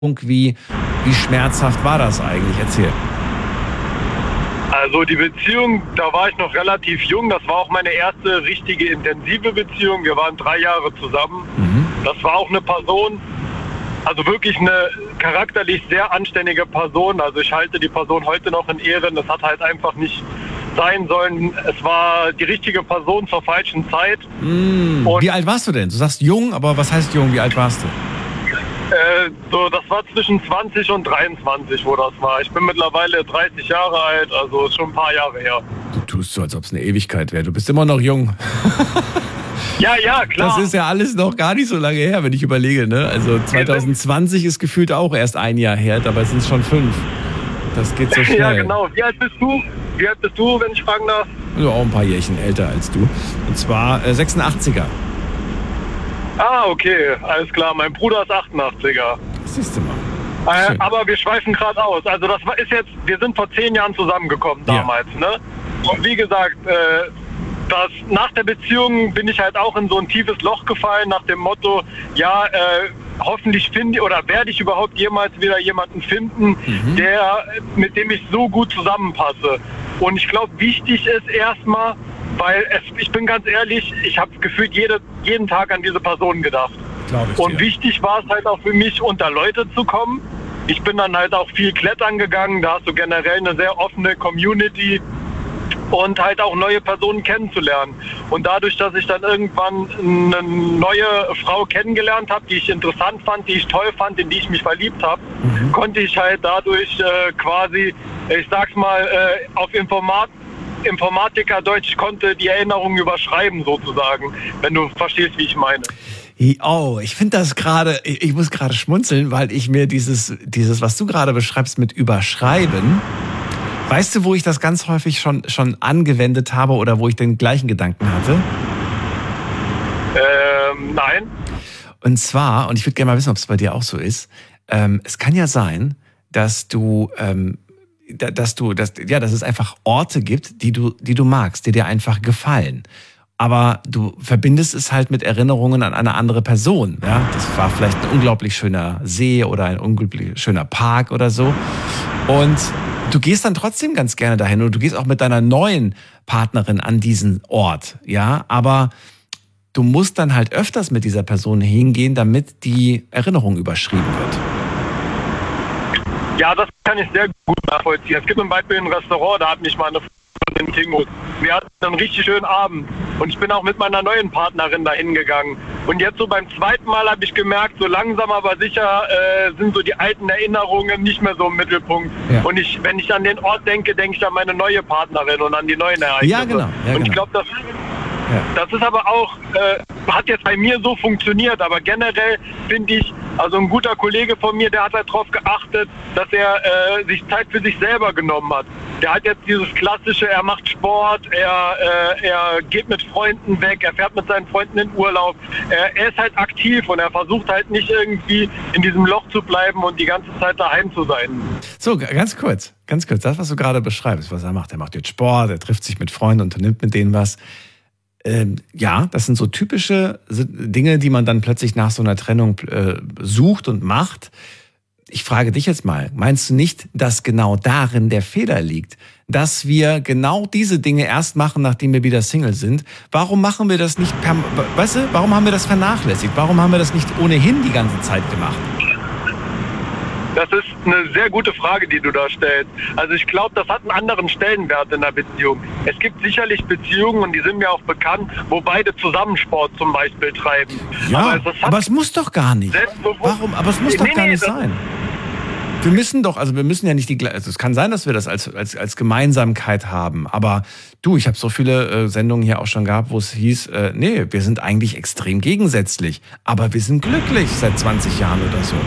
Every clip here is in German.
Wie, wie schmerzhaft war das eigentlich? Erzähl. Also die Beziehung, da war ich noch relativ jung. Das war auch meine erste richtige intensive Beziehung. Wir waren 3 Jahre zusammen. Das war auch eine Person, also wirklich eine charakterlich sehr anständige Person. Also ich halte die Person heute noch in Ehren. Das hat halt einfach nicht sein sollen. Es war die richtige Person zur falschen Zeit. Wie alt warst du denn? Du sagst jung, aber was heißt jung? Wie alt warst du? Das war zwischen 20 und 23, wo das war. Ich bin mittlerweile 30 Jahre alt, also schon ein paar Jahre her. Du tust so, als ob es eine Ewigkeit wäre. Du bist immer noch jung. Ja, klar. Das ist ja alles noch gar nicht so lange her, wenn ich überlege, ne? Also 2020 ist gefühlt auch erst ein Jahr her, dabei sind es schon 5. Das geht so schnell. Ja, genau. Wie alt bist du? Wenn ich fragen darf? Ja, auch ein paar Jährchen älter als du. Und zwar 86er. Ah, okay, alles klar. Mein Bruder ist 88er. Siehst du mal. Aber wir schweifen gerade aus. Also wir sind vor 10 Jahren zusammengekommen damals, ne? Und wie gesagt, nach der Beziehung bin ich halt auch in so ein tiefes Loch gefallen, nach dem Motto, hoffentlich werde ich überhaupt jemals wieder jemanden finden, mit dem ich so gut zusammenpasse. Und ich glaube, wichtig ist erstmal, weil ich bin ganz ehrlich, ich habe gefühlt jeden Tag an diese Person gedacht. Und wichtig war es halt auch für mich, unter Leute zu kommen. Ich bin dann halt auch viel klettern gegangen, da hast du generell eine sehr offene Community und halt auch neue Personen kennenzulernen. Und dadurch, dass ich dann irgendwann eine neue Frau kennengelernt habe, die ich interessant fand, die ich toll fand, in die ich mich verliebt habe, konnte ich halt dadurch quasi, ich sag's mal, auf Informatiker-Deutsch, ich konnte die Erinnerungen überschreiben sozusagen, wenn du verstehst, wie ich meine. Oh, ich finde das gerade, ich muss gerade schmunzeln, weil ich mir dieses, was du gerade beschreibst mit Überschreiben, weißt du, wo ich das ganz häufig schon angewendet habe oder wo ich den gleichen Gedanken hatte? Nein. Und zwar, und ich würde gerne mal wissen, ob es bei dir auch so ist, es kann ja sein, dass es einfach Orte gibt, die du magst, die dir einfach gefallen. Aber du verbindest es halt mit Erinnerungen an eine andere Person. Ja? Das war vielleicht ein unglaublich schöner See oder ein unglaublich schöner Park oder so. Und du gehst dann trotzdem ganz gerne dahin und du gehst auch mit deiner neuen Partnerin an diesen Ort. Ja, aber du musst dann halt öfters mit dieser Person hingehen, damit die Erinnerung überschrieben wird. Ja, das kann ich sehr gut nachvollziehen. Es gibt zum Beispiel ein Restaurant, da hat mich mal eine Freundin Tingo. Wir hatten einen richtig schönen Abend und ich bin auch mit meiner neuen Partnerin dahin gegangen. Und jetzt so beim zweiten Mal habe ich gemerkt, so langsam aber sicher sind so die alten Erinnerungen nicht mehr so im Mittelpunkt. Ja. Und wenn ich an den Ort denke, denke ich an meine neue Partnerin und an die neuen Ereignisse. Ja, genau. Ja, und ich glaube, das ist aber auch, hat jetzt bei mir so funktioniert, aber generell finde ich, also ein guter Kollege von mir, der hat halt darauf geachtet, dass er sich Zeit für sich selber genommen hat. Der hat jetzt dieses klassische, er macht Sport, er geht mit Freunden weg, er fährt mit seinen Freunden in Urlaub. Er ist halt aktiv und er versucht halt nicht irgendwie in diesem Loch zu bleiben und die ganze Zeit daheim zu sein. So, ganz kurz, das, was du gerade beschreibst, was er macht jetzt Sport, er trifft sich mit Freunden, unternimmt mit denen was. Ja, das sind so typische Dinge, die man dann plötzlich nach so einer Trennung sucht und macht. Ich frage dich jetzt mal, meinst du nicht, dass genau darin der Fehler liegt? Dass wir genau diese Dinge erst machen, nachdem wir wieder Single sind? Warum machen wir das nicht, warum haben wir das vernachlässigt? Warum haben wir das nicht ohnehin die ganze Zeit gemacht? Das ist eine sehr gute Frage, die du da stellst. Also ich glaube, das hat einen anderen Stellenwert in der Beziehung. Es gibt sicherlich Beziehungen, und die sind mir auch bekannt, wo beide zusammen Sport zum Beispiel treiben. Ja, aber es muss doch gar nicht. Warum? Aber es muss doch gar nicht sein. Wir müssen ja nicht also es kann sein, dass wir das als Gemeinsamkeit haben, aber du, ich habe so viele Sendungen hier auch schon gehabt, wo es hieß, nee, wir sind eigentlich extrem gegensätzlich, aber wir sind glücklich seit 20 Jahren oder so.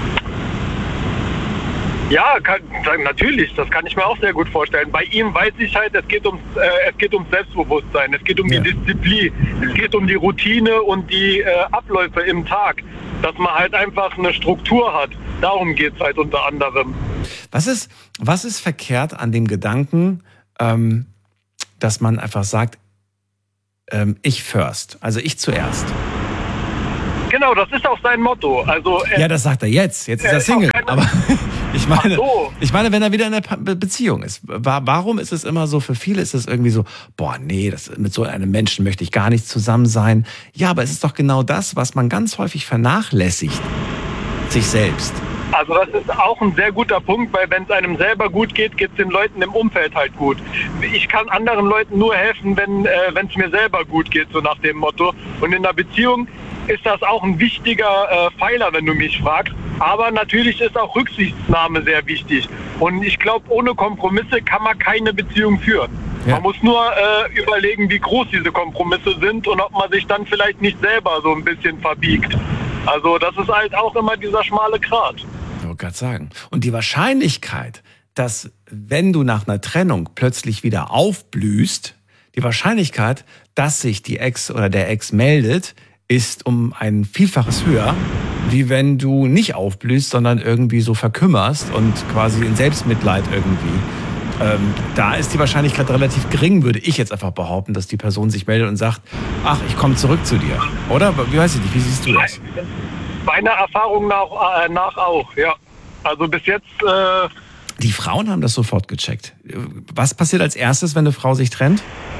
Ja, natürlich, das kann ich mir auch sehr gut vorstellen. Bei ihm weiß ich halt, es geht ums Selbstbewusstsein, es geht um die Disziplin, es geht um die Routine und die Abläufe im Tag, dass man halt einfach eine Struktur hat. Darum geht es halt unter anderem. Was ist verkehrt an dem Gedanken, dass man einfach sagt, ich first, also ich zuerst? Genau, das ist auch sein Motto. Also, ja, das sagt er jetzt. Jetzt ist er Single. Aber ich meine, wenn er wieder in einer Beziehung ist. Warum ist es immer so, für viele ist es irgendwie so, boah, nee, mit so einem Menschen möchte ich gar nicht zusammen sein. Ja, aber es ist doch genau das, was man ganz häufig vernachlässigt. Sich selbst. Also das ist auch ein sehr guter Punkt, weil wenn es einem selber gut geht, geht es den Leuten im Umfeld halt gut. Ich kann anderen Leuten nur helfen, wenn es mir selber gut geht, so nach dem Motto. Und in einer Beziehung ist das auch ein wichtiger Pfeiler, wenn du mich fragst. Aber natürlich ist auch Rücksichtnahme sehr wichtig. Und ich glaube, ohne Kompromisse kann man keine Beziehung führen. Ja. Man muss nur überlegen, wie groß diese Kompromisse sind und ob man sich dann vielleicht nicht selber so ein bisschen verbiegt. Also das ist halt auch immer dieser schmale Grat. Ich wollte gerade sagen. Und die Wahrscheinlichkeit, dass wenn du nach einer Trennung plötzlich wieder aufblühst, die Wahrscheinlichkeit, dass sich die Ex oder der Ex meldet, ist um ein Vielfaches höher, wie wenn du nicht aufblühst, sondern irgendwie so verkümmerst und quasi in Selbstmitleid irgendwie. Da ist die Wahrscheinlichkeit relativ gering, würde ich jetzt einfach behaupten, dass die Person sich meldet und sagt, ach, ich komme zurück zu dir. Oder? Wie weiß ich nicht, wie siehst du das? Meiner Erfahrung nach auch, ja. Also bis jetzt... Die Frauen haben das sofort gecheckt. Was passiert als erstes, wenn eine Frau sich trennt?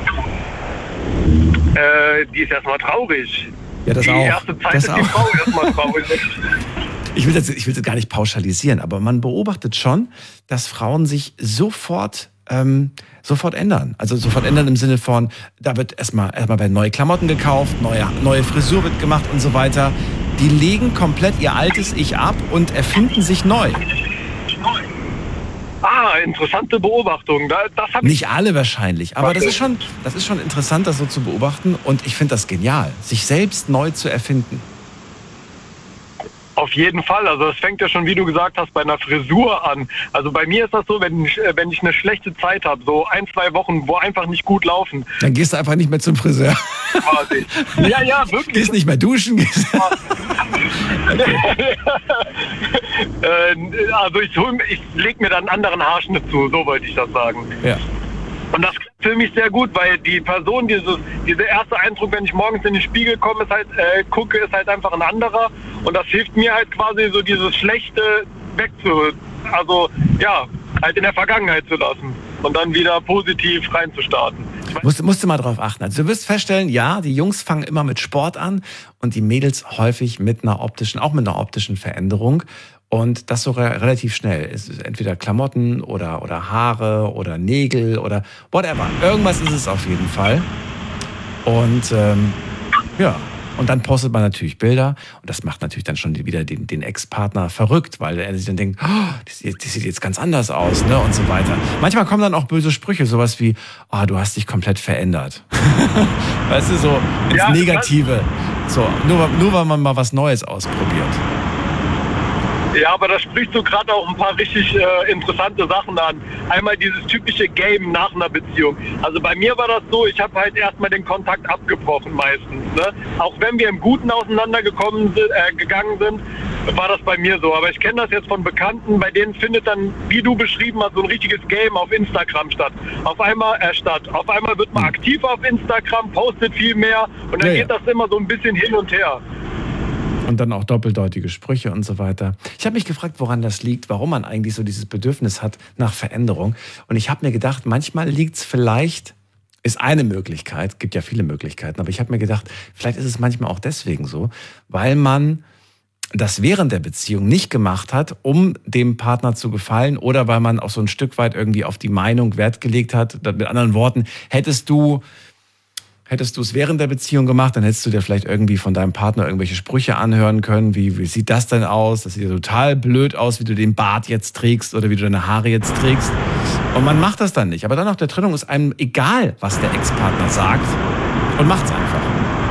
Die ist erstmal traurig. Ja, das die auch. Die erste Zeit das ist auch. die Frau erstmal traurig. Ich will das gar nicht pauschalisieren, aber man beobachtet schon, dass Frauen sich sofort ändern. Also sofort ändern im Sinne von, da wird erstmal werden neue Klamotten gekauft, neue Frisur wird gemacht und so weiter. Die legen komplett ihr altes Ich ab und erfinden sich neu. Ah, interessante Beobachtung. Das hab ich nicht alle wahrscheinlich, aber das ist schon interessant, das so zu beobachten und ich finde das genial, sich selbst neu zu erfinden. Auf jeden Fall. Also das fängt ja schon, wie du gesagt hast, bei einer Frisur an. Also bei mir ist das so, wenn ich eine schlechte Zeit habe, so 1-2 Wochen, wo einfach nicht gut laufen. Dann gehst du einfach nicht mehr zum Friseur. Quasi. Ja, wirklich. Gehst nicht mehr duschen. Also ich lege mir dann einen anderen Haarschnitt zu, so wollte ich das sagen. Ja. Und das klingt für mich sehr gut, weil die Person, dieser erste Eindruck, wenn ich morgens in den Spiegel komme, gucke, ist halt einfach ein anderer. Und das hilft mir halt quasi so dieses Schlechte halt in der Vergangenheit zu lassen und dann wieder positiv reinzustarten. Musst du mal drauf achten. Also du wirst feststellen, ja, die Jungs fangen immer mit Sport an und die Mädels häufig mit einer optischen Veränderung. Und das sogar relativ schnell. Es ist entweder Klamotten oder Haare oder Nägel oder whatever. Irgendwas ist es auf jeden Fall. Und und dann postet man natürlich Bilder. Und das macht natürlich dann schon wieder den Ex-Partner verrückt, weil er sich dann denkt, oh, das sieht jetzt ganz anders aus, ne? Und so weiter. Manchmal kommen dann auch böse Sprüche, sowas wie, oh, du hast dich komplett verändert. Weißt du, so ins Negative. So, nur weil man mal was Neues ausprobiert. Ja, aber da sprichst du gerade auch ein paar richtig interessante Sachen an. Einmal dieses typische Game nach einer Beziehung. Also bei mir war das so, ich habe halt erstmal den Kontakt abgebrochen meistens. Ne? Auch wenn wir im Guten gegangen sind, war das bei mir so. Aber ich kenne das jetzt von Bekannten, bei denen findet dann, wie du beschrieben hast, so ein richtiges Game auf Instagram statt. Auf einmal wird man aktiv auf Instagram, postet viel mehr und dann geht das immer so ein bisschen hin und her. Und dann auch doppeldeutige Sprüche und so weiter. Ich habe mich gefragt, woran das liegt, warum man eigentlich so dieses Bedürfnis hat nach Veränderung. Und ich habe mir gedacht, manchmal liegt es vielleicht, ist eine Möglichkeit, gibt ja viele Möglichkeiten, aber ich habe mir gedacht, vielleicht ist es manchmal auch deswegen so, weil man das während der Beziehung nicht gemacht hat, um dem Partner zu gefallen oder weil man auch so ein Stück weit irgendwie auf die Meinung Wert gelegt hat. Mit anderen Worten, hättest du es während der Beziehung gemacht, dann hättest du dir vielleicht irgendwie von deinem Partner irgendwelche Sprüche anhören können, wie sieht das denn aus? Das sieht ja total blöd aus, wie du den Bart jetzt trägst oder wie du deine Haare jetzt trägst. Und man macht das dann nicht. Aber dann nach der Trennung ist einem egal, was der Ex-Partner sagt und macht's einfach.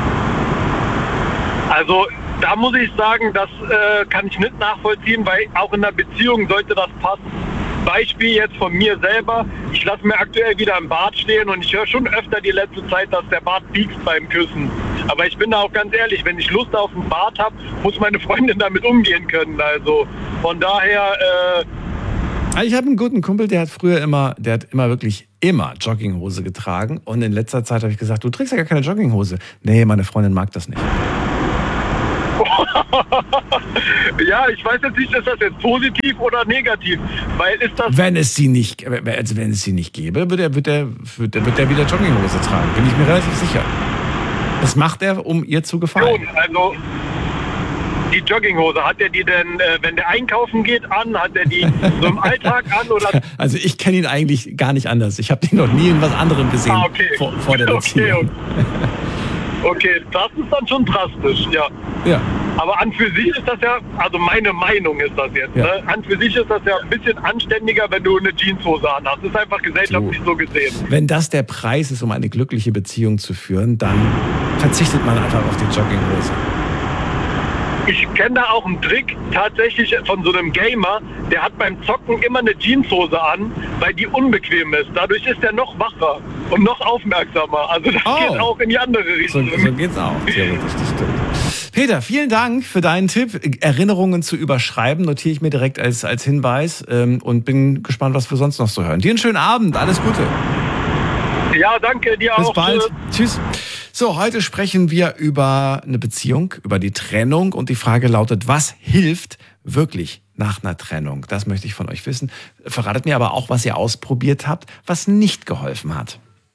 Also da muss ich sagen, das kann ich nicht nachvollziehen, weil auch in der Beziehung sollte das passen. Beispiel jetzt von mir selber, ich lasse mir aktuell wieder im Bad stehen und ich höre schon öfter die letzte Zeit, dass der Bart piekst beim Küssen. Aber ich bin da auch ganz ehrlich, wenn ich Lust auf einen Bart habe, muss meine Freundin damit umgehen können. Also von daher... Ich habe einen guten Kumpel, der hat wirklich immer Jogginghose getragen und in letzter Zeit habe ich gesagt, du trägst ja gar keine Jogginghose. Nee, meine Freundin mag das nicht. Ja, ich weiß jetzt nicht, ist das jetzt positiv oder negativ? Weil ist das... Wenn es sie nicht gäbe, wird er wieder Jogginghose tragen. Bin ich mir relativ sicher. Das macht er, um ihr zu gefallen. Also die Jogginghose, hat er die denn, wenn der einkaufen geht, an? Hat er die so im Alltag an? Oder? Also ich kenne ihn eigentlich gar nicht anders. Ich habe ihn noch nie in was anderem gesehen vor der Beziehung. Okay, das ist dann schon drastisch, ja. Aber an für sich ist das ja, also meine Meinung ist das jetzt, ne? An für sich ist das ja ein bisschen anständiger, wenn du eine Jeanshose anhast. Das ist einfach gesellschaftlich so gesehen. Wenn das der Preis ist, um eine glückliche Beziehung zu führen, dann verzichtet man einfach auf die Jogginghose. Ich kenne da auch einen Trick tatsächlich von so einem Gamer, der hat beim Zocken immer eine Jeanshose an, weil die unbequem ist. Dadurch ist er noch wacher und noch aufmerksamer. Also das geht auch in die andere Richtung. So geht's auch, theoretisch, das stimmt. Peter, vielen Dank für deinen Tipp. Erinnerungen zu überschreiben, notiere ich mir direkt als Hinweis und bin gespannt, was wir sonst noch so hören. Dir einen schönen Abend, alles Gute. Ja, danke, dir auch. Bis bald. Tschüss. So, heute sprechen wir über eine Beziehung, über die Trennung und die Frage lautet, was hilft wirklich nach einer Trennung? Das möchte ich von euch wissen. Verratet mir aber auch, was ihr ausprobiert habt, was nicht geholfen hat.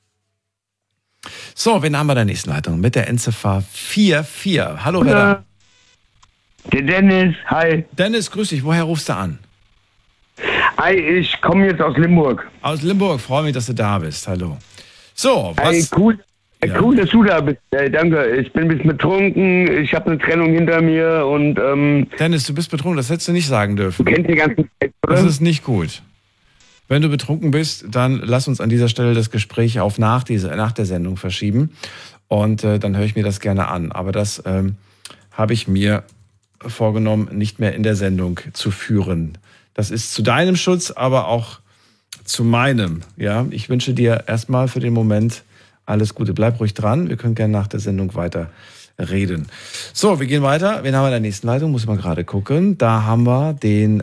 So, wen haben wir in der nächsten Leitung? Mit der Endziffer 44. Hallo, wer da? Der Dennis, hi. Dennis, grüß dich. Woher rufst du an? Hi, ich komme jetzt aus Limburg. Aus Limburg, freue mich, dass du da bist. Hallo. So, was... Hey, cool, dass du da bist. Danke, ich bin ein bisschen betrunken, ich habe eine Trennung hinter mir und... Dennis, du bist betrunken, das hättest du nicht sagen dürfen. Du kennst den ganzen Zeit, oder? Das ist nicht gut. Wenn du betrunken bist, dann lass uns an dieser Stelle das Gespräch auf nach der Sendung verschieben und dann höre ich mir das gerne an. Aber das habe ich mir vorgenommen, nicht mehr in der Sendung zu führen. Das ist zu deinem Schutz, aber auch zu meinem. Ja, ich wünsche dir erstmal für den Moment alles Gute. Bleib ruhig dran. Wir können gerne nach der Sendung weiter reden. So, wir gehen weiter. Wen haben wir in der nächsten Leitung? Muss man gerade gucken. Da haben wir den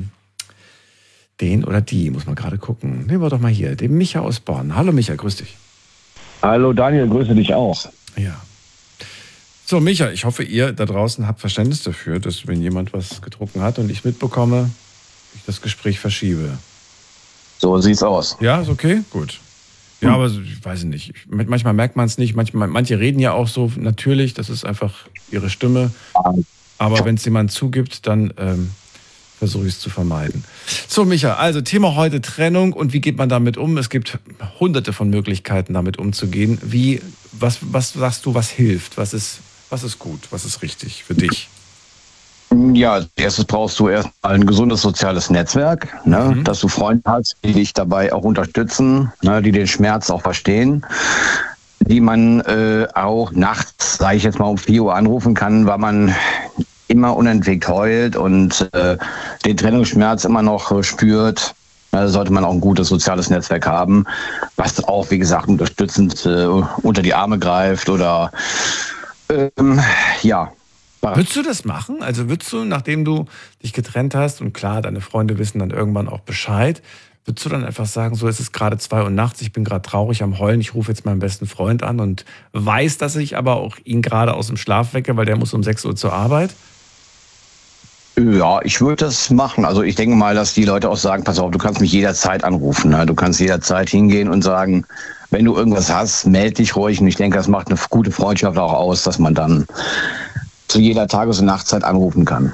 oder die, muss man gerade gucken. Nehmen wir doch mal hier, den Micha aus Bonn. Hallo Micha, grüß dich. Hallo Daniel, grüße dich auch. Ja. So Micha, ich hoffe, ihr da draußen habt Verständnis dafür, dass wenn jemand was getrunken hat und ich mitbekomme, ich das Gespräch verschiebe. So sieht's aus. Ja, ist okay? Gut. Ja, aber ich weiß nicht. Manchmal merkt man es nicht. Manche reden ja auch so natürlich. Das ist einfach ihre Stimme. Aber wenn es jemand zugibt, dann versuche ich es zu vermeiden. So, Micha, also Thema heute Trennung und wie geht man damit um? Es gibt hunderte von Möglichkeiten, damit umzugehen. Was sagst du, was hilft? Was ist gut? Was ist richtig für dich? Ja, als erstes brauchst du erstmal ein gesundes soziales Netzwerk, ne? Dass du Freunde hast, die dich dabei auch unterstützen, ne? Die den Schmerz auch verstehen, die man auch nachts, sage ich jetzt mal um 4 Uhr anrufen kann, weil man immer unentwegt heult und den Trennungsschmerz immer noch spürt. Da sollte man auch ein gutes soziales Netzwerk haben, was auch, wie gesagt, unterstützend unter die Arme greift oder ja. Würdest du das machen? Also würdest du, nachdem du dich getrennt hast und klar, deine Freunde wissen dann irgendwann auch Bescheid, würdest du dann einfach sagen, so es ist gerade 2 Uhr nachts, ich bin gerade traurig am Heulen, ich rufe jetzt meinen besten Freund an und weiß, dass ich aber auch ihn gerade aus dem Schlaf wecke, weil der muss um 6 Uhr zur Arbeit? Ja, ich würde das machen. Also ich denke mal, dass die Leute auch sagen, pass auf, du kannst mich jederzeit anrufen. Ne? Du kannst jederzeit hingehen und sagen, wenn du irgendwas hast, melde dich ruhig. Und ich denke, das macht eine gute Freundschaft auch aus, dass man dann zu jeder Tages- und Nachtzeit anrufen kann.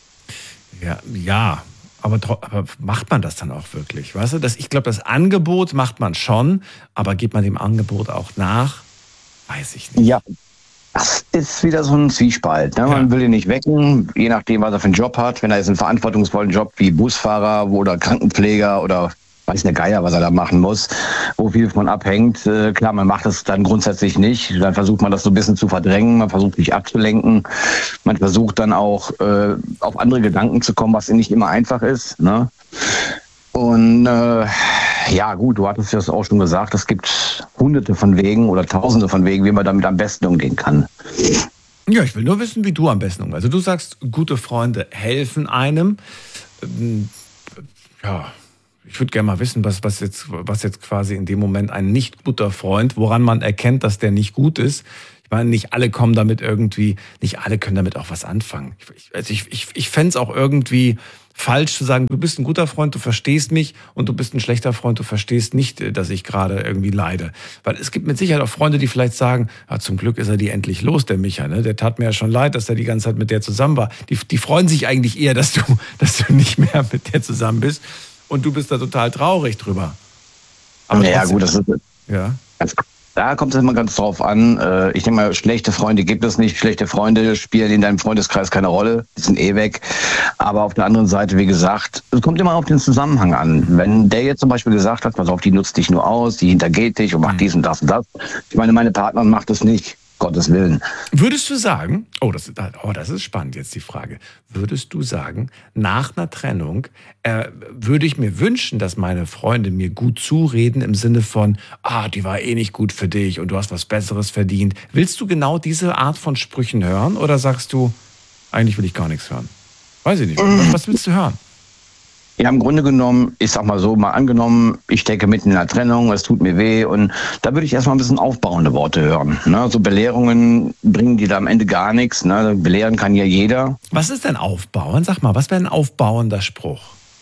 Ja, aber macht man das dann auch wirklich? Weißt du, ich glaube, das Angebot macht man schon, aber geht man dem Angebot auch nach? Weiß ich nicht. Ja, das ist wieder so ein Zwiespalt. Ne? Man will ihn nicht wecken, je nachdem, was er für einen Job hat. Wenn er jetzt einen verantwortungsvollen Job wie Busfahrer oder Krankenpfleger oder weiß der Geier, was er da machen muss, wo viel von abhängt. Klar, man macht es dann grundsätzlich nicht. Dann versucht man das so ein bisschen zu verdrängen. Man versucht sich abzulenken. Man versucht dann auch auf andere Gedanken zu kommen, was nicht immer einfach ist. Ne? Und ja gut, du hattest das auch schon gesagt, es gibt hunderte von Wegen oder tausende von Wegen, wie man damit am besten umgehen kann. Ja, ich will nur wissen, wie du am besten umgehst. Also du sagst, gute Freunde helfen einem. Ja, Ich würde gerne mal wissen, was jetzt quasi in dem Moment ein nicht guter Freund, woran man erkennt, dass der nicht gut ist. Ich meine, nicht alle können damit auch was anfangen. Ich fände es auch irgendwie falsch zu sagen, du bist ein guter Freund, du verstehst mich, und du bist ein schlechter Freund, du verstehst nicht, dass ich gerade irgendwie leide. Weil es gibt mit Sicherheit auch Freunde, die vielleicht sagen, zum Glück ist er die endlich los, der Micha, ne? Der tat mir ja schon leid, dass er die ganze Zeit mit der zusammen war. Die freuen sich eigentlich eher, dass du nicht mehr mit der zusammen bist, und du bist da total traurig drüber. Aber ja, trotzdem, gut, das ist... Ja. Da kommt es immer ganz drauf an. Ich denke mal, schlechte Freunde gibt es nicht. Schlechte Freunde spielen in deinem Freundeskreis keine Rolle. Die sind weg. Aber auf der anderen Seite, wie gesagt, es kommt immer auf den Zusammenhang an. Wenn der jetzt zum Beispiel gesagt hat, pass auf, die nutzt dich nur aus, die hintergeht dich und macht dies und das und das. Ich meine Partnerin macht das nicht. Gottes Willen. Würdest du sagen, das ist spannend jetzt die Frage, würdest du sagen, nach einer Trennung würde ich mir wünschen, dass meine Freunde mir gut zureden im Sinne von, die war eh nicht gut für dich und du hast was Besseres verdient. Willst du genau diese Art von Sprüchen hören, oder sagst du, eigentlich will ich gar nichts hören? Weiß ich nicht. Was willst du hören? Ja, im Grunde genommen, ich sag mal so, mal angenommen, ich stecke mitten in einer Trennung, es tut mir weh, und da würde ich erstmal ein bisschen aufbauende Worte hören. Ne? So Belehrungen bringen die da am Ende gar nichts. Ne? Belehren kann ja jeder. Was ist denn aufbauen? Sag mal, was wäre ein aufbauender Spruch?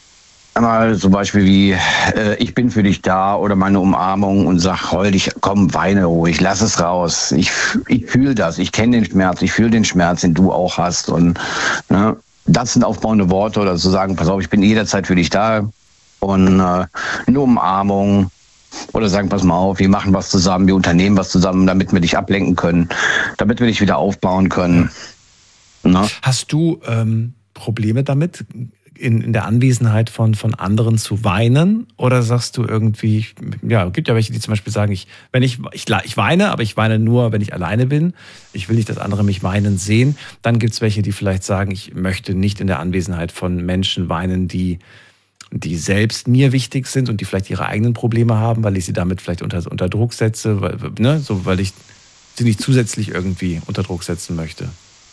Einmal zum Beispiel wie, ich bin für dich da, oder meine Umarmung und sag, heul dich, komm, weine ruhig, lass es raus. Ich fühle das, ich kenne den Schmerz, ich fühle den Schmerz, den du auch hast, und ne? Das sind aufbauende Worte, oder zu sagen, pass auf, ich bin jederzeit für dich da, und eine Umarmung, oder sagen, pass mal auf, wir machen was zusammen, wir unternehmen was zusammen, damit wir dich ablenken können, damit wir dich wieder aufbauen können. Na? Hast du Probleme damit, in der Anwesenheit von anderen zu weinen? Oder sagst du irgendwie, gibt ja welche, die zum Beispiel sagen, ich weine, aber ich weine nur, wenn ich alleine bin. Ich will nicht, dass andere mich weinen sehen. Dann gibt es welche, die vielleicht sagen, ich möchte nicht in der Anwesenheit von Menschen weinen, die selbst mir wichtig sind und die vielleicht ihre eigenen Probleme haben, weil ich sie damit vielleicht unter Druck setze, weil ich sie nicht zusätzlich irgendwie unter Druck setzen möchte.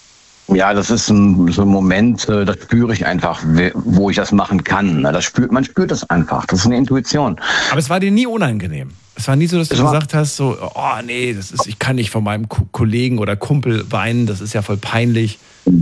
Ja, das ist so ein Moment, das spüre ich einfach, wo ich das machen kann. Man spürt das einfach. Das ist eine Intuition. Aber es war dir nie unangenenehm. Es war nie so, dass du gesagt hast, ich kann nicht von meinem Kollegen oder Kumpel weinen, das ist ja voll peinlich.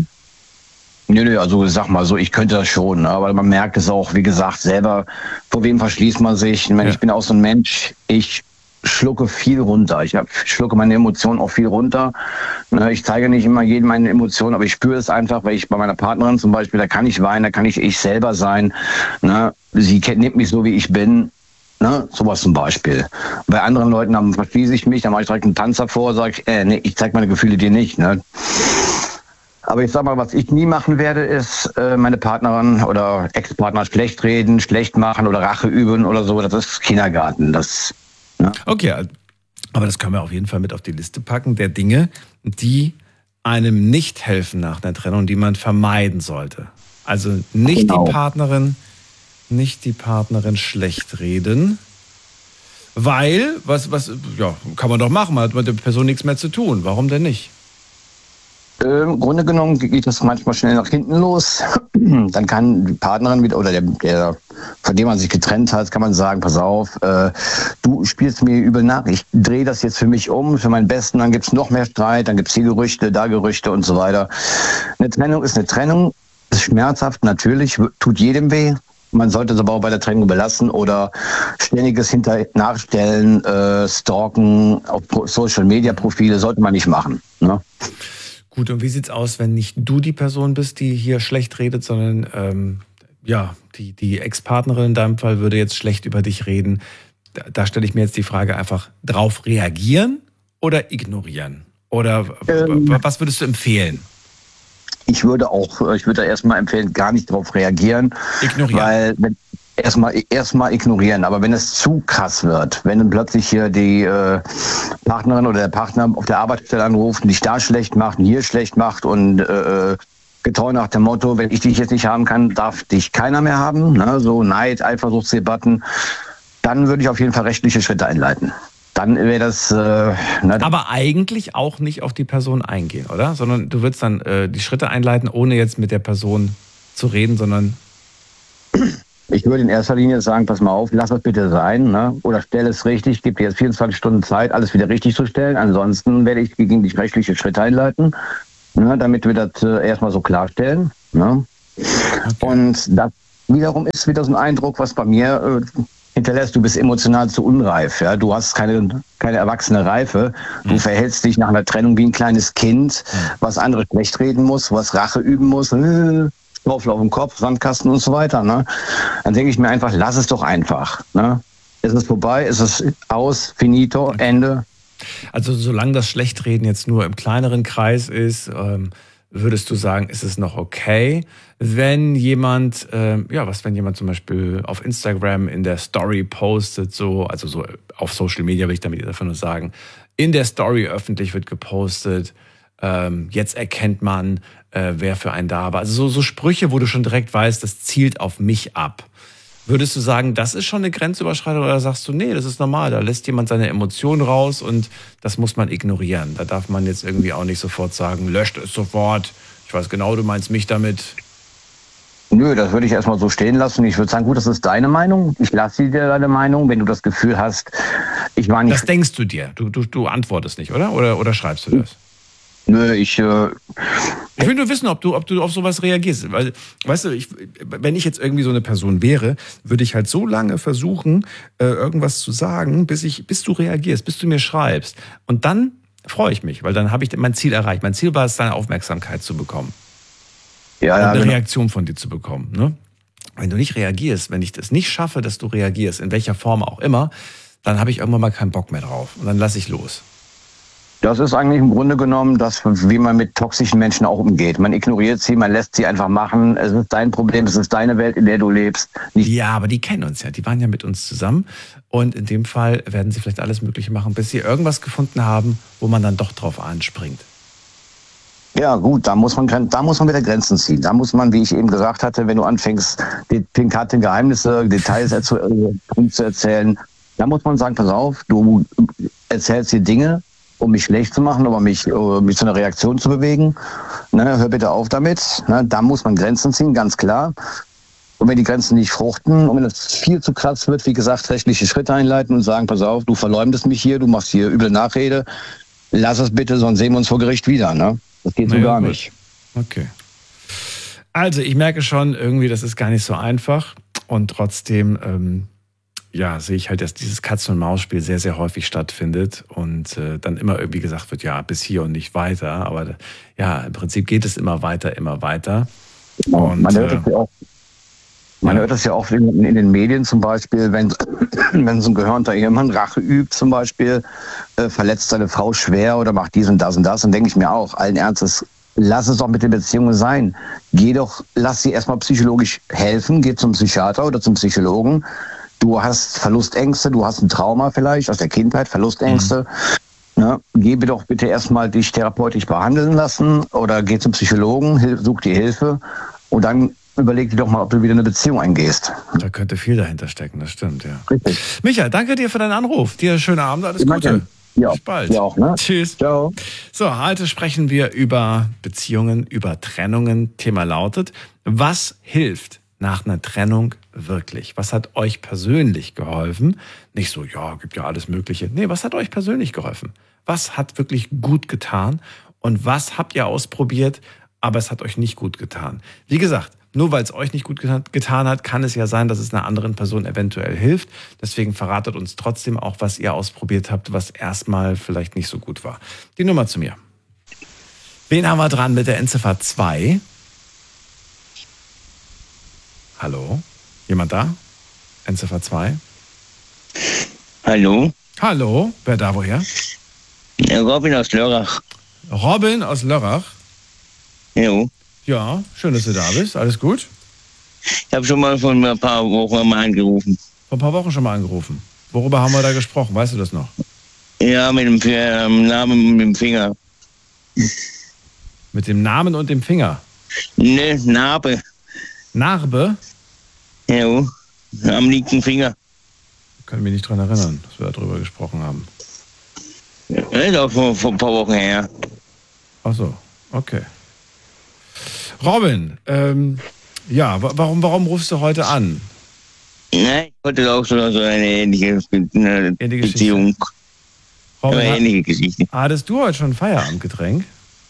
Nö, also sag mal so, ich könnte das schon, aber man merkt es auch, wie gesagt, selber, vor wem verschließt man sich. Ich bin auch so ein Mensch, ich schlucke viel runter. Ich schlucke meine Emotionen auch viel runter. Ich zeige nicht immer jedem meine Emotionen, aber ich spüre es einfach, weil ich bei meiner Partnerin zum Beispiel, da kann ich weinen, da kann ich selber sein. Sie nimmt mich so, wie ich bin. Sowas zum Beispiel. Bei anderen Leuten verschließe ich mich, dann mache ich direkt einen Panzer vor, sage ich, ich zeige meine Gefühle dir nicht. Ne? Aber ich sag mal, was ich nie machen werde, ist meine Partnerin oder Ex-Partner schlecht reden, schlecht machen oder Rache üben oder so. Das ist Kindergarten. Okay, aber das können wir auf jeden Fall mit auf die Liste packen, der Dinge, die einem nicht helfen nach einer Trennung, die man vermeiden sollte. Also nicht die Partnerin schlecht reden, weil, kann man doch machen, man hat mit der Person nichts mehr zu tun. Warum denn nicht? Im Grunde genommen geht das manchmal schnell nach hinten los. Dann kann die Partnerin wieder, oder der von dem man sich getrennt hat, kann man sagen, pass auf, du spielst mir übel nach, ich drehe das jetzt für mich um, für meinen Besten, dann gibt's noch mehr Streit, dann gibt's hier Gerüchte, da Gerüchte und so weiter. Eine Trennung ist eine Trennung, ist schmerzhaft, natürlich, tut jedem weh. Man sollte es aber auch bei der Trennung belassen oder ständiges Nachstellen, Stalken auf Social-Media-Profile sollte man nicht machen. Ne? Gut, und wie sieht's aus, wenn nicht du die Person bist, die hier schlecht redet, sondern die Ex-Partnerin in deinem Fall würde jetzt schlecht über dich reden? Da stelle ich mir jetzt die Frage einfach, drauf reagieren oder ignorieren? Oder was würdest du empfehlen? Ich würde da erstmal empfehlen, gar nicht drauf reagieren. Ignorieren. Weil erstmal ignorieren. Aber wenn es zu krass wird, wenn dann plötzlich hier die Partnerin oder der Partner auf der Arbeitsstelle anruft und dich da schlecht macht und hier schlecht macht und getreu nach dem Motto, wenn ich dich jetzt nicht haben kann, darf dich keiner mehr haben. Ne? So Neid, Eifersuchtsdebatten. Dann würde ich auf jeden Fall rechtliche Schritte einleiten. Dann wäre das... Aber eigentlich auch nicht auf die Person eingehen, oder? Sondern du würdest dann die Schritte einleiten, ohne jetzt mit der Person zu reden, sondern... Ich würde in erster Linie sagen, pass mal auf, lass es bitte sein, ne? Oder stell es richtig, gib dir jetzt 24 Stunden Zeit, alles wieder richtig zu stellen. Ansonsten werde ich gegen dich rechtliche Schritte einleiten, ne? Damit wir das erstmal so klarstellen. Ne? Okay. Und das wiederum ist wieder so ein Eindruck, was bei mir hinterlässt, du bist emotional zu unreif. Ja? Du hast keine erwachsene Reife. Du verhältst dich nach einer Trennung wie ein kleines Kind, was andere schlecht reden muss, was Rache üben muss. Schaufel auf dem Kopf, Sandkasten und so weiter. Ne? Dann denke ich mir einfach, lass es doch einfach. Ne? Es ist vorbei, es ist aus, finito, Ende. Also solange das Schlechtreden jetzt nur im kleineren Kreis ist, würdest du sagen, ist es noch okay, wenn jemand, wenn jemand zum Beispiel auf Instagram in der Story postet, so auf Social Media will ich damit einfach nur sagen, in der Story öffentlich wird gepostet, jetzt erkennt man, wer für einen da war. Also so Sprüche, wo du schon direkt weißt, das zielt auf mich ab. Würdest du sagen, das ist schon eine Grenzüberschreitung oder sagst du, nee, das ist normal, da lässt jemand seine Emotionen raus und das muss man ignorieren. Da darf man jetzt irgendwie auch nicht sofort sagen, löscht es sofort. Ich weiß genau, du meinst mich damit. Nö, das würde ich erstmal so stehen lassen. Ich würde sagen, gut, das ist deine Meinung. Ich lasse dir deine Meinung. Wenn du das Gefühl hast, ich war nicht... Das denkst du dir. Du antwortest nicht, oder? Oder schreibst du das? Nö, ich will nur wissen, ob du auf sowas reagierst. Weil, weißt du, wenn ich jetzt irgendwie so eine Person wäre, würde ich halt so lange versuchen, irgendwas zu sagen, bis du reagierst, bis du mir schreibst. Und dann freue ich mich, weil dann habe ich mein Ziel erreicht. Mein Ziel war es, deine Aufmerksamkeit zu bekommen. Ja, und eine Reaktion von dir zu bekommen. Ne? Wenn du nicht reagierst, wenn ich das nicht schaffe, dass du reagierst, in welcher Form auch immer, dann habe ich irgendwann mal keinen Bock mehr drauf. Und dann lasse ich los. Das ist eigentlich im Grunde genommen das, wie man mit toxischen Menschen auch umgeht. Man ignoriert sie, man lässt sie einfach machen. Es ist dein Problem, es ist deine Welt, in der du lebst. Ja, aber die kennen uns ja. Die waren ja mit uns zusammen. Und in dem Fall werden sie vielleicht alles Mögliche machen, bis sie irgendwas gefunden haben, wo man dann doch drauf anspringt. Ja gut, da muss man wieder Grenzen ziehen. Da muss man, wie ich eben gesagt hatte, wenn du anfängst, die pinkante Geheimnisse, Details zu erzählen, da muss man sagen, pass auf, du erzählst dir Dinge, um mich schlecht zu machen, um mich zu einer Reaktion zu bewegen. Ne, hör bitte auf damit. Ne, da muss man Grenzen ziehen, ganz klar. Und wenn die Grenzen nicht fruchten und wenn es viel zu krass wird, wie gesagt, rechtliche Schritte einleiten und sagen, pass auf, du verleumdest mich hier, du machst hier üble Nachrede, lass es bitte, sonst sehen wir uns vor Gericht wieder. Ne? Das geht so gar nicht. Okay. Also ich merke schon, irgendwie, das ist gar nicht so einfach. Und trotzdem sehe ich halt, dass dieses Katz-und-Maus-Spiel sehr, sehr häufig stattfindet und dann immer irgendwie gesagt wird, ja, bis hier und nicht weiter. Aber ja, im Prinzip geht es immer weiter, immer weiter. Und, man hört das ja auch in den Medien zum Beispiel, wenn so ein gehörnter Ehemann Rache übt zum Beispiel, verletzt seine Frau schwer oder macht dies und das und das. Und denke ich mir auch, allen Ernstes, lass es doch mit den Beziehungen sein. Lass sie erstmal psychologisch helfen, geh zum Psychiater oder zum Psychologen. Du hast Verlustängste, du hast ein Trauma vielleicht aus der Kindheit, Verlustängste. Ne? Geh doch bitte erstmal dich therapeutisch behandeln lassen oder geh zum Psychologen, such dir Hilfe und dann überleg dir doch mal, ob du wieder eine Beziehung eingehst. Da könnte viel dahinter stecken, das stimmt, ja. Richtig. Micha, danke dir für deinen Anruf. Dir schönen Abend, alles Gute. Ja, bis bald. Ja auch, ne? Tschüss. Ciao. So, heute sprechen wir über Beziehungen, über Trennungen. Thema lautet, was hilft nach einer Trennung wirklich? Was hat euch persönlich geholfen? Nicht so, ja, gibt ja alles Mögliche. Nee, was hat euch persönlich geholfen? Was hat wirklich gut getan? Und was habt ihr ausprobiert, aber es hat euch nicht gut getan? Wie gesagt, nur weil es euch nicht gut getan hat, kann es ja sein, dass es einer anderen Person eventuell hilft. Deswegen verratet uns trotzdem auch, was ihr ausprobiert habt, was erstmal vielleicht nicht so gut war. Die Nummer zu mir. Wen haben wir dran mit der Endziffer 2? Hallo? Jemand da? Endziffer 2? Hallo? Hallo? Wer da woher? Robin aus Lörrach. Robin aus Lörrach? Jo. Ja, schön, dass du da bist. Alles gut? Ich habe schon mal vor ein paar Wochen mal angerufen. Vor ein paar Wochen schon mal angerufen. Worüber haben wir da gesprochen? Weißt du das noch? Ja, mit dem Namen und dem Finger. Mit dem Namen und dem Finger? Ne, Narbe. Narbe? Jo, am linken Finger. Ich kann mich nicht dran erinnern, dass wir darüber gesprochen haben. Ja, ist auch vor ein paar Wochen her. Ach so, okay. Robin, warum rufst du heute an? Nein, ich hatte auch so eine ähnliche Beziehung. Robin, Eine ähnliche Geschichte. hattest du heute schon ein Feierabendgetränk?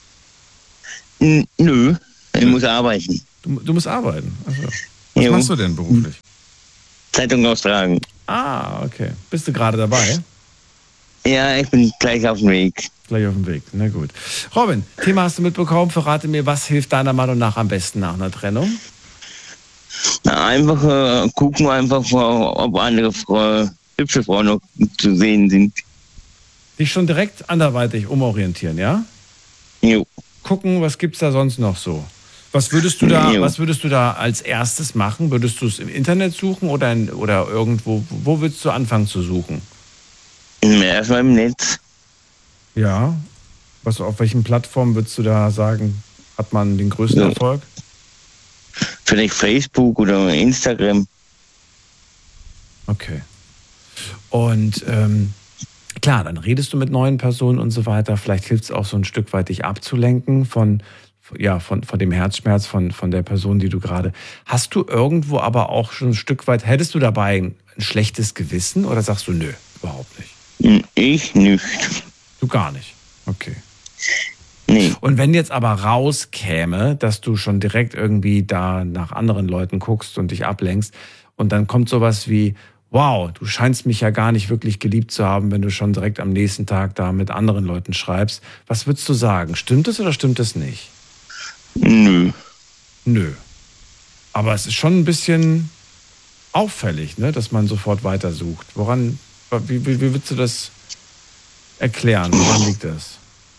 Nö, ich muss arbeiten. Du musst arbeiten. Also, was Jo. machst du denn beruflich? Zeitung austragen. Ah, okay. Bist du gerade dabei? Ja, ich bin gleich auf dem Weg. Gleich auf dem Weg. Na gut. Robin, Thema hast du mitbekommen. Verrate mir, was hilft deiner Meinung nach am besten nach einer Trennung? Na, einfach gucken, ob andere hübsche Frauen noch zu sehen sind. Dich schon direkt anderweitig umorientieren, ja? Jo. Gucken, was gibt's da sonst noch so? Was würdest du da als erstes machen? Würdest du es im Internet suchen oder irgendwo? Wo würdest du anfangen zu suchen? Erstmal im Netz. Ja. Auf welchen Plattformen würdest du da sagen, hat man den größten Erfolg? Vielleicht Facebook oder Instagram. Okay. Und klar, dann redest du mit neuen Personen und so weiter. Vielleicht hilft es auch so ein Stück weit, dich abzulenken von dem Herzschmerz von der Person, die du gerade. Hast du irgendwo aber auch schon ein Stück weit, hättest du dabei ein schlechtes Gewissen oder sagst du, nö, überhaupt nicht? Ich nicht. Du gar nicht. Okay. Nee. Und wenn jetzt aber rauskäme, dass du schon direkt irgendwie da nach anderen Leuten guckst und dich ablenkst und dann kommt sowas wie, wow, du scheinst mich ja gar nicht wirklich geliebt zu haben, wenn du schon direkt am nächsten Tag da mit anderen Leuten schreibst. Was würdest du sagen? Stimmt es oder stimmt es nicht? Nö. Nö. Aber es ist schon ein bisschen auffällig, ne, dass man sofort weitersucht. Wie würdest du das erklären? Woran liegt das?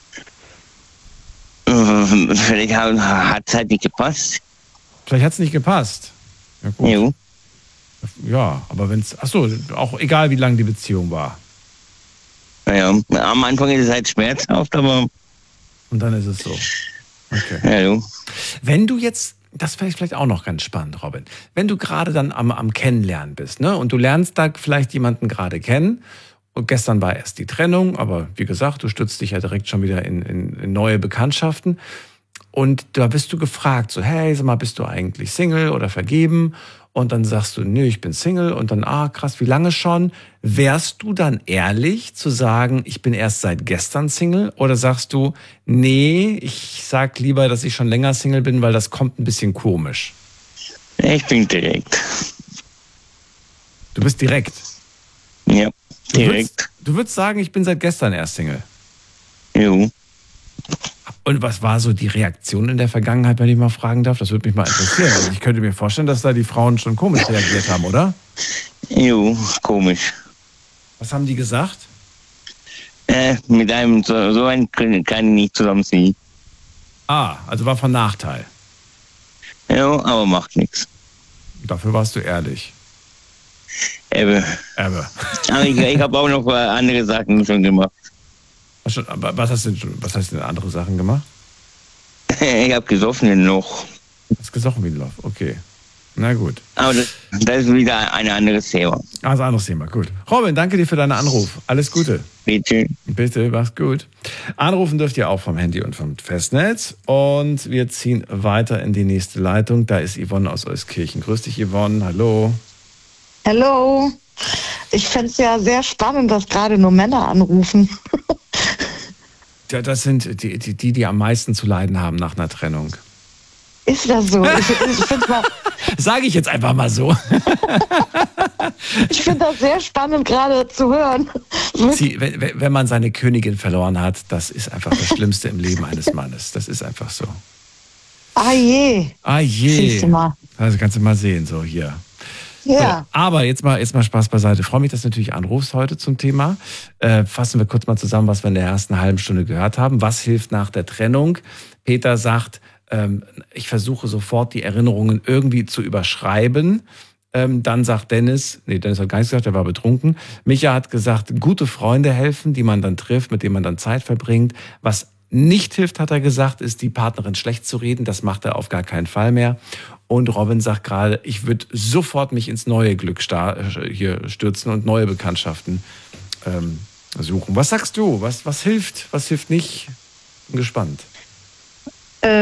Vielleicht hat es halt nicht gepasst. Vielleicht hat es nicht gepasst. Ja, gut. Jo. Ja, aber wenn es, auch egal wie lang die Beziehung war. Naja, am Anfang ist es halt schmerzhaft, aber. Und dann ist es so. Okay. Ja, jo. Wenn du jetzt, das wäre vielleicht auch noch ganz spannend, Robin, wenn du gerade dann am Kennenlernen bist, ne, und du lernst da vielleicht jemanden gerade kennen, und gestern war erst die Trennung, aber wie gesagt, du stützt dich ja direkt schon wieder in neue Bekanntschaften. Und da bist du gefragt, so, hey, sag mal, bist du eigentlich Single oder vergeben? Und dann sagst du, nö, ich bin Single. Und dann, krass, wie lange schon? Wärst du dann ehrlich zu sagen, ich bin erst seit gestern Single? Oder sagst du, nee, ich sag lieber, dass ich schon länger Single bin, weil das kommt ein bisschen komisch? Ich bin direkt. Du bist direkt? Ja, direkt. Du würdest sagen, ich bin seit gestern erst Single? Jo. Und was war so die Reaktion in der Vergangenheit, wenn ich mal fragen darf? Das würde mich mal interessieren. Also ich könnte mir vorstellen, dass da die Frauen schon komisch reagiert haben, oder? Jo, komisch. Was haben die gesagt? Mit einem so einen kann ich nicht zusammenziehen. Also war von Nachteil. Jo, aber macht nichts. Dafür warst du ehrlich. Aber ich habe auch noch andere Sachen schon gemacht. Aber was hast du denn andere Sachen gemacht? Ich habe gesoffen noch. Hast gesoffen wie ein Loch, okay. Na gut. Aber das ist wieder ein anderes Thema. Also ein anderes Thema, gut. Robin, danke dir für deinen Anruf. Alles Gute. Bitte. Bitte, mach's gut. Anrufen dürft ihr auch vom Handy und vom Festnetz. Und wir ziehen weiter in die nächste Leitung. Da ist Yvonne aus Euskirchen. Grüß dich, Yvonne. Hallo. Hallo. Ich fände es ja sehr spannend, dass gerade nur Männer anrufen. Ja, das sind die am meisten zu leiden haben nach einer Trennung. Ist das so? Ich finde mal. Sage ich jetzt einfach mal so. Ich finde das sehr spannend gerade zu hören. Wenn man seine Königin verloren hat, das ist einfach das Schlimmste im Leben eines Mannes. Das ist einfach so. Ah je. Siehst du mal. Also kannst du mal sehen, so hier. Ja. So, aber jetzt mal Spaß beiseite. Ich freue mich, dass du natürlich anrufst heute zum Thema. Fassen wir kurz mal zusammen, was wir in der ersten halben Stunde gehört haben. Was hilft nach der Trennung? Peter sagt, ich versuche sofort die Erinnerungen irgendwie zu überschreiben. Dann sagt Dennis hat gar nichts gesagt, er war betrunken. Micha hat gesagt, gute Freunde helfen, die man dann trifft, mit denen man dann Zeit verbringt. Was nicht hilft, hat er gesagt, ist die Partnerin schlecht zu reden. Das macht er auf gar keinen Fall mehr. Und Robin sagt gerade, ich würde sofort mich ins neue Glück hier stürzen und neue Bekanntschaften suchen. Was sagst du? Was hilft? Was hilft nicht? Bin gespannt.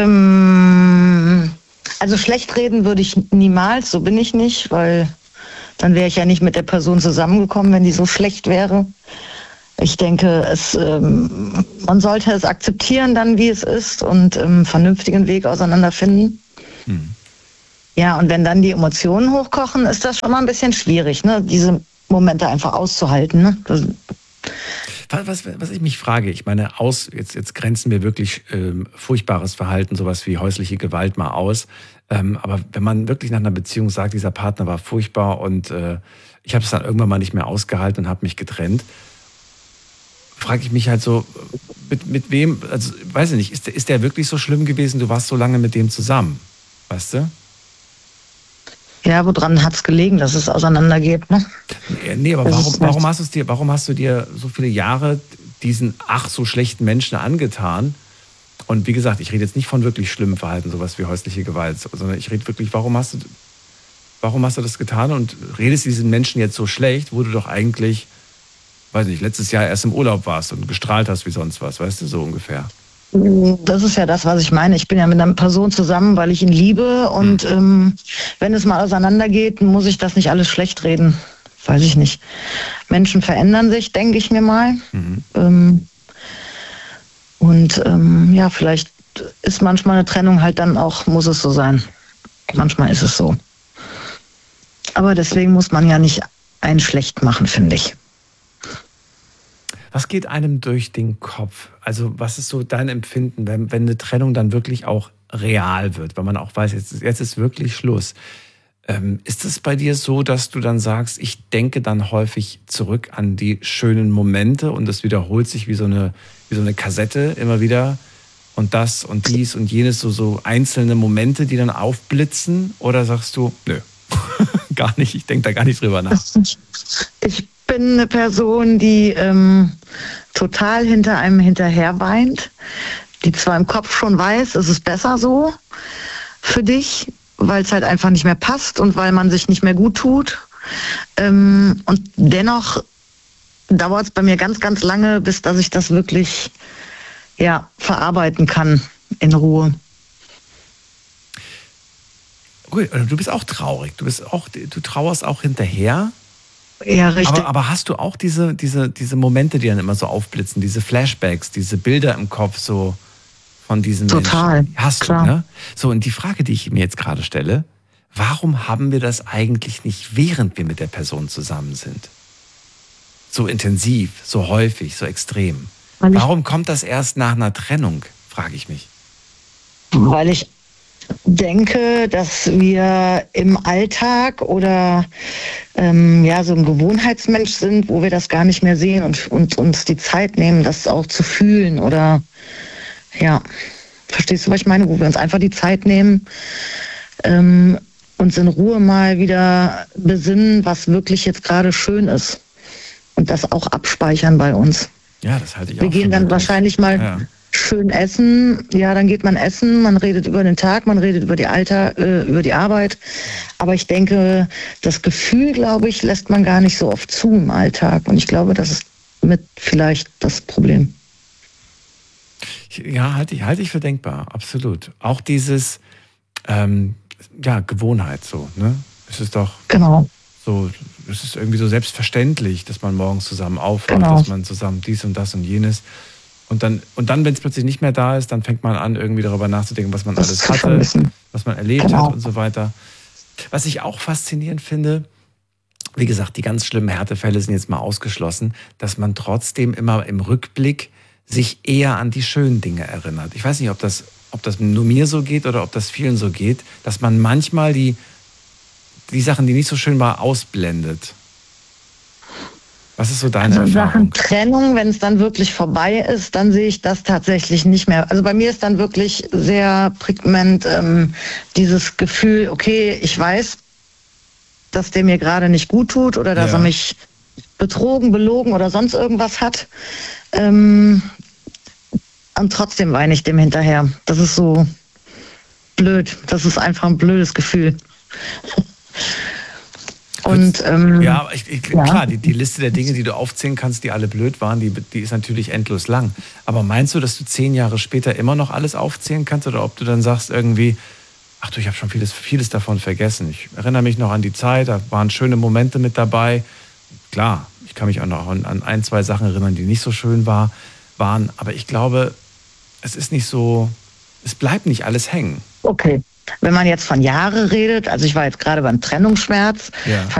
Also schlecht reden würde ich niemals, so bin ich nicht, weil Dann wäre ich ja nicht mit der Person zusammengekommen, wenn die so schlecht wäre. Ich denke, man sollte es akzeptieren dann, wie es ist und einen vernünftigen Weg auseinanderfinden. Ja, und wenn dann die Emotionen hochkochen, ist das schon mal ein bisschen schwierig, ne? Diese Momente einfach auszuhalten. Ne? Was ich mich frage, ich meine, jetzt grenzen wir wirklich furchtbares Verhalten, sowas wie häusliche Gewalt mal aus. Aber wenn man wirklich nach einer Beziehung sagt, dieser Partner war furchtbar und ich habe es dann irgendwann mal nicht mehr ausgehalten und habe mich getrennt, frage ich mich halt so, mit wem, also weiß ich nicht, ist der wirklich so schlimm gewesen? Du warst so lange mit dem zusammen, weißt du? Ja, woran hat es gelegen, dass es auseinandergeht, ne? Nee, aber warum hast du dir so viele Jahre diesen so schlechten Menschen angetan? Und wie gesagt, ich rede jetzt nicht von wirklich schlimmen Verhalten, sowas wie häusliche Gewalt, sondern ich rede wirklich, warum hast du das getan und redest diesen Menschen jetzt so schlecht, wo du doch eigentlich, weiß nicht, letztes Jahr erst im Urlaub warst und gestrahlt hast wie sonst was, weißt du, so ungefähr. Das ist ja das, was ich meine. Ich bin ja mit einer Person zusammen, weil ich ihn liebe und wenn es mal auseinandergeht, muss ich das nicht alles schlecht reden. Weiß ich nicht. Menschen verändern sich, denke ich mir mal. Ja, vielleicht ist manchmal eine Trennung halt dann auch, muss es so sein. Manchmal ist es so. Aber deswegen muss man ja nicht einen schlecht machen, finde ich. Was geht einem durch den Kopf? Also was ist so dein Empfinden, wenn eine Trennung dann wirklich auch real wird, wenn man auch weiß, jetzt ist wirklich Schluss. Ist es bei dir so, dass du dann sagst, ich denke dann häufig zurück an die schönen Momente und das wiederholt sich wie so eine Kassette immer wieder und das und dies und jenes, so einzelne Momente, die dann aufblitzen? Oder sagst du, nö, gar nicht, ich denke da gar nicht drüber nach? Ich bin eine Person, die total hinter einem hinterher weint, die zwar im Kopf schon weiß, es ist besser so für dich, weil es halt einfach nicht mehr passt und weil man sich nicht mehr gut tut. Und dennoch dauert es bei mir ganz, ganz lange, bis dass ich das wirklich verarbeiten kann in Ruhe. Gut, du bist auch traurig. Du trauerst auch hinterher. Ja, richtig. Aber hast du auch diese Momente, die dann immer so aufblitzen, diese Flashbacks, diese Bilder im Kopf so von diesen Total, Menschen? Hast klar. du, ne? So, und die Frage, die ich mir jetzt gerade stelle, warum haben wir das eigentlich nicht, während wir mit der Person zusammen sind? So intensiv, so häufig, so extrem. Warum kommt das erst nach einer Trennung, frage ich mich. Weil ich denke, dass wir im Alltag oder so ein Gewohnheitsmensch sind, wo wir das gar nicht mehr sehen und uns die Zeit nehmen, das auch zu fühlen oder verstehst du, was ich meine? Wo wir uns einfach die Zeit nehmen, uns in Ruhe mal wieder besinnen, was wirklich jetzt gerade schön ist und das auch abspeichern bei uns. Ja, das halte ich auch. Wir gehen dann wahrscheinlich mal schön essen. Ja, dann geht man essen, man redet über den Tag, man redet über die Arbeit. Aber ich denke, das Gefühl, glaube ich, lässt man gar nicht so oft zu im Alltag. Und ich glaube, das ist mit vielleicht das Problem. Ja, halte ich für denkbar, absolut. Auch dieses, Gewohnheit so, ne? Es ist doch so, es ist irgendwie so selbstverständlich, dass man morgens zusammen aufwacht, dass man zusammen dies und das und jenes. Und dann, wenn es plötzlich nicht mehr da ist, dann fängt man an, irgendwie darüber nachzudenken, was man alles hatte, was man erlebt hat und so weiter. Was ich auch faszinierend finde, wie gesagt, die ganz schlimmen Härtefälle sind jetzt mal ausgeschlossen, dass man trotzdem immer im Rückblick sich eher an die schönen Dinge erinnert. Ich weiß nicht, ob das nur mir so geht oder ob das vielen so geht, dass man manchmal die Sachen, die nicht so schön waren, ausblendet. Was ist so deine Erfahrung? Sachen Trennung, wenn es dann wirklich vorbei ist, dann sehe ich das tatsächlich nicht mehr. Also bei mir ist dann wirklich sehr prägnant dieses Gefühl, okay, ich weiß, dass der mir gerade nicht gut tut oder dass er mich betrogen, belogen oder sonst irgendwas hat. Und trotzdem weine ich dem hinterher. Das ist so blöd. Das ist einfach ein blödes Gefühl. Und, klar, die Liste der Dinge, die du aufzählen kannst, die alle blöd waren, die ist natürlich endlos lang. Aber meinst du, dass du 10 Jahre später immer noch alles aufzählen kannst? Oder ob du dann sagst irgendwie, Ach du, ich habe schon vieles davon vergessen. Ich erinnere mich noch an die Zeit, da waren schöne Momente mit dabei. Klar, ich kann mich auch noch an 1, 2 Sachen erinnern, die nicht so schön waren. Aber ich glaube, es ist nicht so, es bleibt nicht alles hängen. Okay. Wenn man jetzt von Jahren redet, also ich war jetzt gerade beim Trennungsschmerz, Ja.